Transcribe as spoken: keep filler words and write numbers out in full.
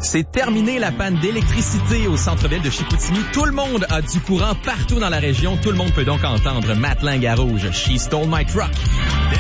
C'est terminé la panne d'électricité au centre-ville de Chicoutimi. Tout le monde a du courant partout dans la région. Tout le monde peut donc entendre Matt Lang à Rouge. She Stole My Truck.